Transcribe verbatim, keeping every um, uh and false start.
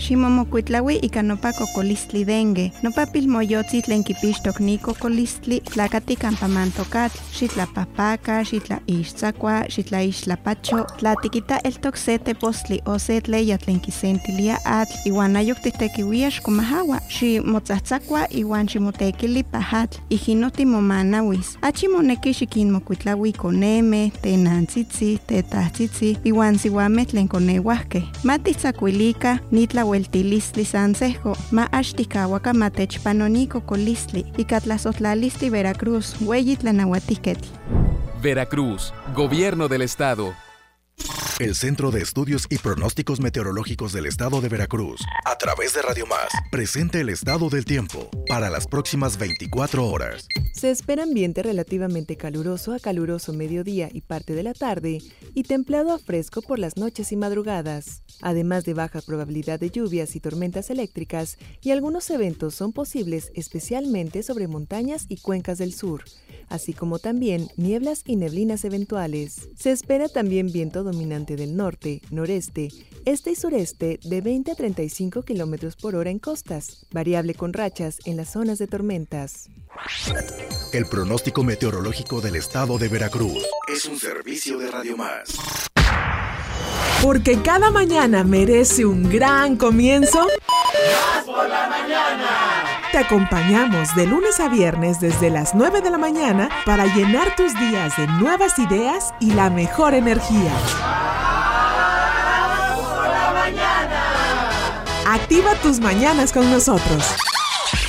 Ximomokuitlaui ika nopa kokolistli dengue. Nopa pilmoyotzi tlen kipixtok ni kokolistli tlakati kampa mantokatl, xitlapahpaka, xitlaixtzakua, xitlaixtlapacho, tlatikita eltok se tepostli o se tleya tlen kisentilia atl, iwan ayok titekiuia xkomahawa, ximotzatzakua iwan ximotekili pahatl, ijinoti momanawis. Achi moneki xikinmokuitlaui koneme, tenantzitzi, tetahtzitzi, iwan siwameh tlen koneuahkeh. Matitzakuilika nitlaueltilistli sansejko, ma axtikawaka matechpanoni kokolistli, ika tlasohtlalistli Veracruz, ueyi tlanauatiketl. Veracruz, Gobierno del Estado. El Centro de Estudios y Pronósticos Meteorológicos del Estado de Veracruz, a través de Radio Más, presenta el estado del tiempo para las próximas veinticuatro horas. Se espera ambiente relativamente caluroso a caluroso mediodía y parte de la tarde, y templado a fresco por las noches y madrugadas, además de baja probabilidad de lluvias y tormentas eléctricas, y algunos eventos son posibles especialmente sobre montañas y cuencas del sur, así como también nieblas y neblinas eventuales. Se espera también viento dominante del norte, noreste, este y sureste de veinte a treinta y cinco kilómetros por hora en costas, variable con rachas en las zonas de tormentas. El pronóstico meteorológico del estado de Veracruz es un servicio de Radio Más. Porque cada mañana merece un gran comienzo. ¡Más por la mañana! Te acompañamos de lunes a viernes desde las nueve de la mañana para llenar tus días de nuevas ideas y la mejor energía. ¡Más por la mañana! Activa tus mañanas con nosotros.